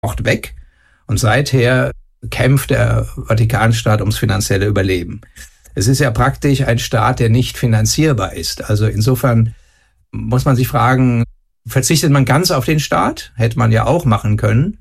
sofort weg. Und seither kämpft der Vatikanstaat ums finanzielle Überleben. Es ist ja praktisch ein Staat, der nicht finanzierbar ist. Also insofern muss man sich fragen, verzichtet man ganz auf den Staat? Hätte man ja auch machen können.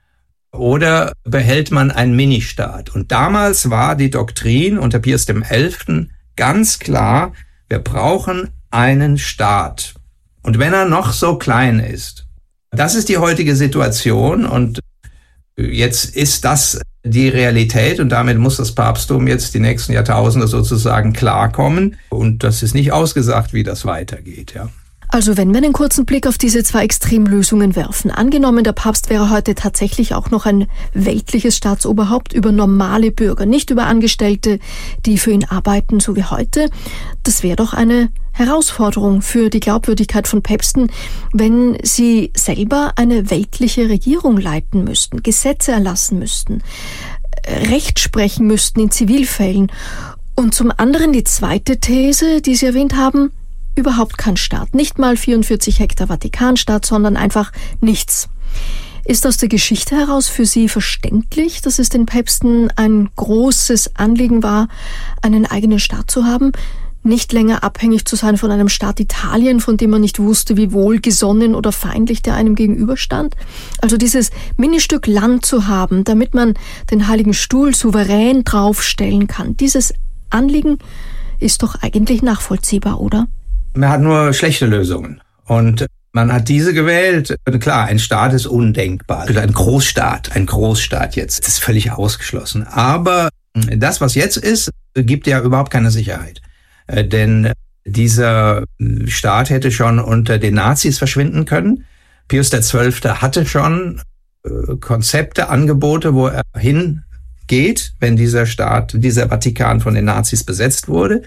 Oder behält man einen Ministaat? Und damals war die Doktrin unter Pius XI. Ganz klar, wir brauchen einen Staat. Und wenn er noch so klein ist. Das ist die heutige Situation und jetzt ist das die Realität und damit muss das Papsttum jetzt die nächsten Jahrtausende sozusagen klarkommen. Und das ist nicht ausgesagt, wie das weitergeht, ja. Also wenn wir einen kurzen Blick auf diese zwei Extremlösungen werfen. Angenommen, der Papst wäre heute tatsächlich auch noch ein weltliches Staatsoberhaupt über normale Bürger, nicht über Angestellte, die für ihn arbeiten, so wie heute. Das wäre doch eine Herausforderung für die Glaubwürdigkeit von Päpsten, wenn sie selber eine weltliche Regierung leiten müssten, Gesetze erlassen müssten, Recht sprechen müssten in Zivilfällen. Und zum anderen die zweite These, die Sie erwähnt haben, überhaupt kein Staat, nicht mal 44 Hektar Vatikanstaat, sondern einfach nichts. Ist aus der Geschichte heraus für Sie verständlich, dass es den Päpsten ein großes Anliegen war, einen eigenen Staat zu haben, nicht länger abhängig zu sein von einem Staat Italien, von dem man nicht wusste, wie wohlgesonnen oder feindlich der einem gegenüberstand? Also dieses Ministück Land zu haben, damit man den Heiligen Stuhl souverän draufstellen kann, dieses Anliegen ist doch eigentlich nachvollziehbar, oder? Man hat nur schlechte Lösungen. Und man hat diese gewählt. Klar, ein Staat ist undenkbar. Ein Großstaat jetzt. Das ist völlig ausgeschlossen. Aber das, was jetzt ist, gibt ja überhaupt keine Sicherheit. Denn dieser Staat hätte schon unter den Nazis verschwinden können. Pius XII. Hatte schon Konzepte, Angebote, wo er hingeht, wenn dieser Vatikan von den Nazis besetzt wurde.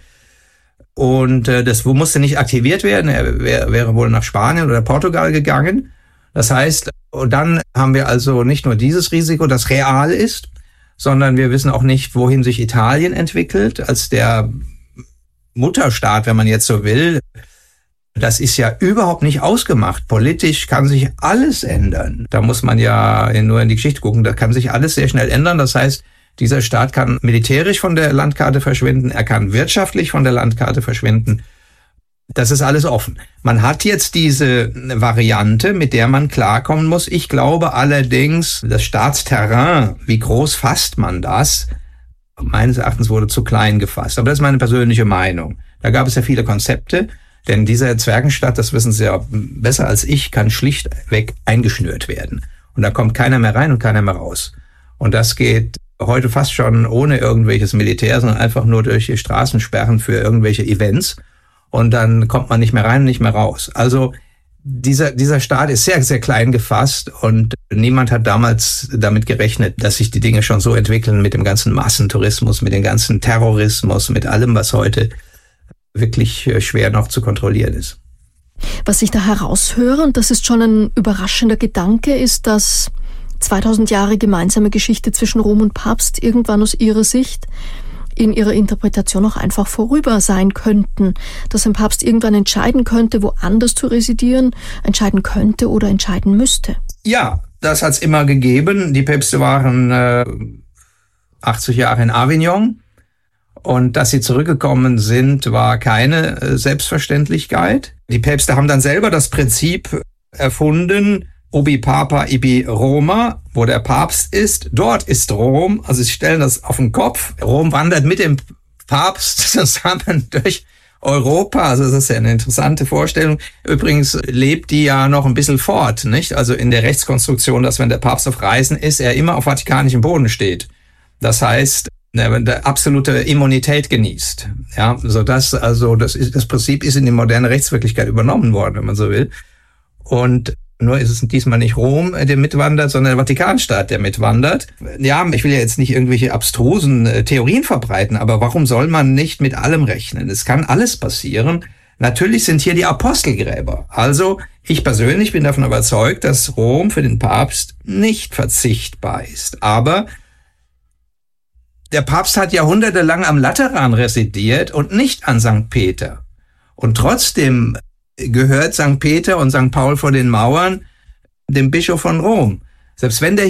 Und das musste nicht aktiviert werden. Er wäre wohl nach Spanien oder Portugal gegangen. Das heißt, und dann haben wir also nicht nur dieses Risiko, das real ist, sondern wir wissen auch nicht, wohin sich Italien entwickelt als der Mutterstaat, wenn man jetzt so will. Das ist ja überhaupt nicht ausgemacht. Politisch kann sich alles ändern. Da muss man ja nur in die Geschichte gucken. Da kann sich alles sehr schnell ändern. Das heißt, dieser Staat kann militärisch von der Landkarte verschwinden, er kann wirtschaftlich von der Landkarte verschwinden. Das ist alles offen. Man hat jetzt diese Variante, mit der man klarkommen muss. Ich glaube allerdings, das Staatsterrain, wie groß fasst man das? Meines Erachtens wurde zu klein gefasst. Aber das ist meine persönliche Meinung. Da gab es ja viele Konzepte, denn dieser Zwergenstaat, das wissen Sie ja besser als ich, kann schlichtweg eingeschnürt werden. Und da kommt keiner mehr rein und keiner mehr raus. Und das geht heute fast schon ohne irgendwelches Militär, sondern einfach nur durch die Straßensperren für irgendwelche Events. Und dann kommt man nicht mehr rein und nicht mehr raus. Also dieser Staat ist sehr, sehr klein gefasst und niemand hat damals damit gerechnet, dass sich die Dinge schon so entwickeln mit dem ganzen Massentourismus, mit dem ganzen Terrorismus, mit allem, was heute wirklich schwer noch zu kontrollieren ist. Was ich da heraushöre, und das ist schon ein überraschender Gedanke, ist, dass 2000 Jahre gemeinsame Geschichte zwischen Rom und Papst irgendwann aus Ihrer Sicht in ihrer Interpretation auch einfach vorüber sein könnten. Dass ein Papst irgendwann entscheiden könnte, woanders zu residieren, entscheiden könnte oder entscheiden müsste. Ja, das hat's immer gegeben. Die Päpste waren 80 Jahre in Avignon. Und dass sie zurückgekommen sind, war keine Selbstverständlichkeit. Die Päpste haben dann selber das Prinzip erfunden, Ubi Papa ibi Roma, wo der Papst ist, dort ist Rom. Also sie stellen das auf den Kopf. Rom wandert mit dem Papst zusammen durch Europa. Also das ist ja eine interessante Vorstellung. Übrigens lebt die ja noch ein bisschen fort, nicht? Also in der Rechtskonstruktion, dass wenn der Papst auf Reisen ist, er immer auf vatikanischem Boden steht. Das heißt, der absolute Immunität genießt. Ja, so das Prinzip ist in die moderne Rechtswirklichkeit übernommen worden, wenn man so will. Und nur ist es diesmal nicht Rom, der mitwandert, sondern der Vatikanstaat, der mitwandert. Ja, ich will ja jetzt nicht irgendwelche abstrusen Theorien verbreiten, aber warum soll man nicht mit allem rechnen? Es kann alles passieren. Natürlich sind hier die Apostelgräber. Also ich persönlich bin davon überzeugt, dass Rom für den Papst nicht verzichtbar ist. Aber der Papst hat jahrhundertelang am Lateran residiert und nicht an St. Peter. Und trotzdem gehört St. Peter und St. Paul vor den Mauern dem Bischof von Rom. Selbst wenn der